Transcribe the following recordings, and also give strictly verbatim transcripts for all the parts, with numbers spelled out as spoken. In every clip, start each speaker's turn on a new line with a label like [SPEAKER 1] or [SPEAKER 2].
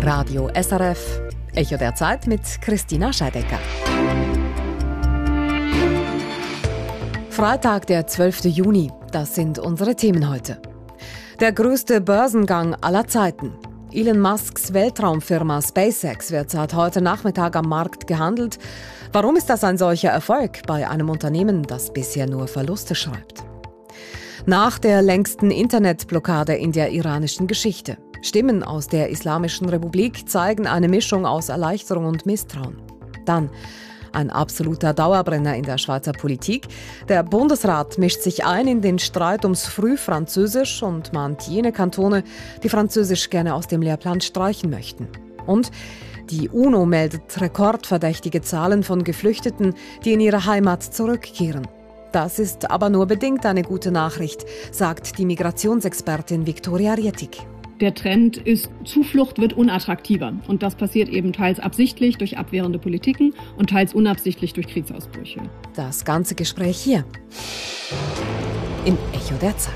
[SPEAKER 1] Radio S R F, Echo der Zeit mit Christina Scheidecker. Freitag, der zwölfte Juni, das sind unsere Themen heute. Der größte Börsengang aller Zeiten. Elon Musks Weltraumfirma SpaceX wird seit heute Nachmittag am Markt gehandelt. Warum ist das ein solcher Erfolg bei einem Unternehmen, das bisher nur Verluste schreibt? Nach der längsten Internetblockade in der iranischen Geschichte. Stimmen aus der Islamischen Republik zeigen eine Mischung aus Erleichterung und Misstrauen. Dann ein absoluter Dauerbrenner in der Schweizer Politik. Der Bundesrat mischt sich ein in den Streit ums Frühfranzösisch und mahnt jene Kantone, die Französisch gerne aus dem Lehrplan streichen möchten. Und die UNO meldet rekordverdächtige Zahlen von Geflüchteten, die in ihre Heimat zurückkehren. Das ist aber nur bedingt eine gute Nachricht, sagt die Migrationsexpertin Viktoria Rietig.
[SPEAKER 2] Der Trend ist, Zuflucht wird unattraktiver. Und das passiert eben teils absichtlich durch abwehrende Politiken und teils unabsichtlich durch Kriegsausbrüche.
[SPEAKER 1] Das ganze Gespräch hier im Echo der Zeit.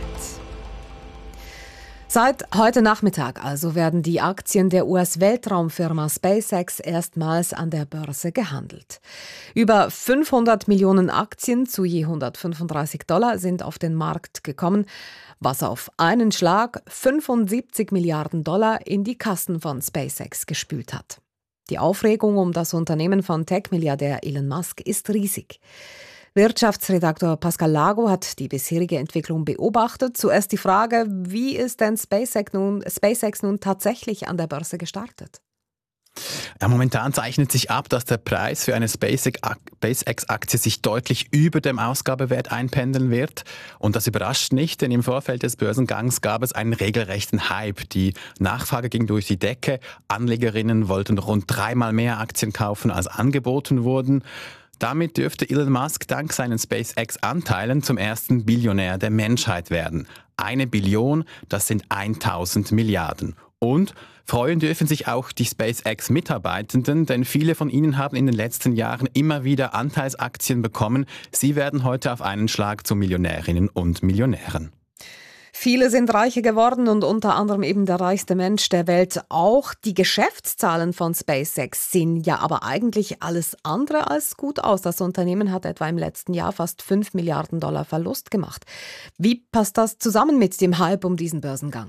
[SPEAKER 1] Seit heute Nachmittag also werden die Aktien der U S-Weltraumfirma SpaceX erstmals an der Börse gehandelt. Über fünfhundert Millionen Aktien zu je hundertfünfunddreißig Dollar sind auf den Markt gekommen, was auf einen Schlag fünfundsiebzig Milliarden Dollar in die Kassen von SpaceX gespült hat. Die Aufregung um das Unternehmen von Tech-Milliardär Elon Musk ist riesig. Wirtschaftsredaktor Pascal Lago hat die bisherige Entwicklung beobachtet. Zuerst die Frage, wie ist denn SpaceX nun, SpaceX nun tatsächlich an der Börse gestartet?
[SPEAKER 3] Ja, momentan zeichnet sich ab, dass der Preis für eine SpaceX-Aktie sich deutlich über dem Ausgabewert einpendeln wird. Und das überrascht nicht, denn im Vorfeld des Börsengangs gab es einen regelrechten Hype. Die Nachfrage ging durch die Decke. Anlegerinnen wollten rund dreimal mehr Aktien kaufen, als angeboten wurden. Damit dürfte Elon Musk dank seinen SpaceX-Anteilen zum ersten Billionär der Menschheit werden. Eine Billion, das sind tausend Milliarden. Und freuen dürfen sich auch die SpaceX-Mitarbeitenden, denn viele von ihnen haben in den letzten Jahren immer wieder Anteilsaktien bekommen. Sie werden heute auf einen Schlag zu Millionärinnen und Millionären.
[SPEAKER 1] Viele sind reicher geworden und unter anderem eben der reichste Mensch der Welt auch. Die Geschäftszahlen von SpaceX sehen ja aber eigentlich alles andere als gut aus. Das Unternehmen hat etwa im letzten Jahr fast fünf Milliarden Dollar Verlust gemacht. Wie passt das zusammen mit dem Hype um diesen Börsengang?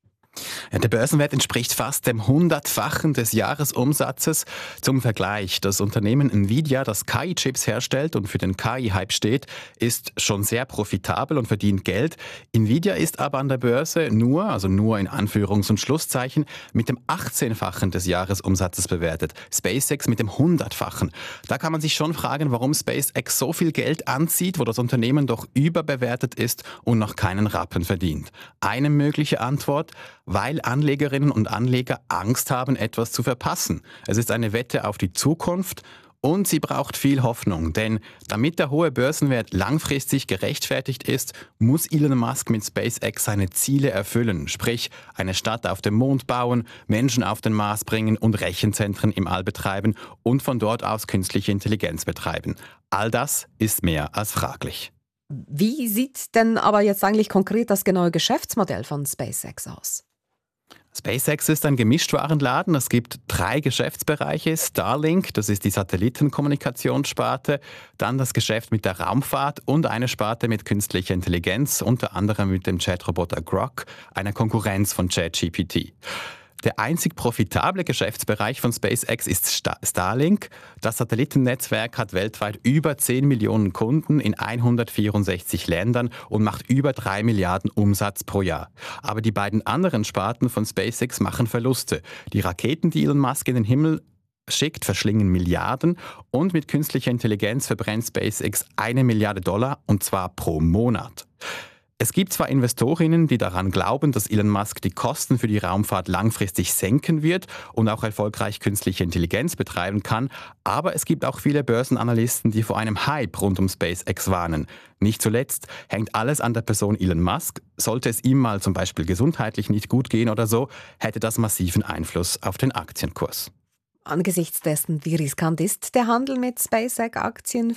[SPEAKER 3] Ja, der Börsenwert entspricht fast dem Hundertfachen des Jahresumsatzes. Zum Vergleich, das Unternehmen Nvidia, das K I-Chips herstellt und für den K I-Hype steht, ist schon sehr profitabel und verdient Geld. Nvidia ist aber an der Börse nur, also nur in Anführungs- und Schlusszeichen, mit dem achtzehnfachen des Jahresumsatzes bewertet. SpaceX mit dem Hundertfachen. Da kann man sich schon fragen, warum SpaceX so viel Geld anzieht, wo das Unternehmen doch überbewertet ist und noch keinen Rappen verdient. Eine mögliche Antwort: weil Anlegerinnen und Anleger Angst haben, etwas zu verpassen. Es ist eine Wette auf die Zukunft und sie braucht viel Hoffnung. Denn damit der hohe Börsenwert langfristig gerechtfertigt ist, muss Elon Musk mit SpaceX seine Ziele erfüllen. Sprich, eine Stadt auf dem Mond bauen, Menschen auf den Mars bringen und Rechenzentren im All betreiben und von dort aus künstliche Intelligenz betreiben. All das ist mehr als fraglich.
[SPEAKER 1] Wie sieht denn aber jetzt eigentlich konkret das genaue Geschäftsmodell von SpaceX aus?
[SPEAKER 3] SpaceX ist ein Gemischtwarenladen. Es gibt drei Geschäftsbereiche. Starlink, das ist die Satellitenkommunikationssparte, dann das Geschäft mit der Raumfahrt und eine Sparte mit künstlicher Intelligenz, unter anderem mit dem Chatroboter Grok, einer Konkurrenz von ChatGPT. Der einzig profitable Geschäftsbereich von SpaceX ist Starlink. Das Satellitennetzwerk hat weltweit über zehn Millionen Kunden in hundertvierundsechzig Ländern und macht über drei Milliarden Umsatz pro Jahr. Aber die beiden anderen Sparten von SpaceX machen Verluste. Die Raketen, die Elon Musk in den Himmel schickt, verschlingen Milliarden und mit künstlicher Intelligenz verbrennt SpaceX eine Milliarde Dollar und zwar pro Monat. Es gibt zwar Investorinnen, die daran glauben, dass Elon Musk die Kosten für die Raumfahrt langfristig senken wird und auch erfolgreich künstliche Intelligenz betreiben kann, aber es gibt auch viele Börsenanalysten, die vor einem Hype rund um SpaceX warnen. Nicht zuletzt hängt alles an der Person Elon Musk. Sollte es ihm mal zum Beispiel gesundheitlich nicht gut gehen oder so, hätte das massiven Einfluss auf den Aktienkurs.
[SPEAKER 1] Angesichts dessen, wie riskant ist der Handel mit SpaceX-Aktien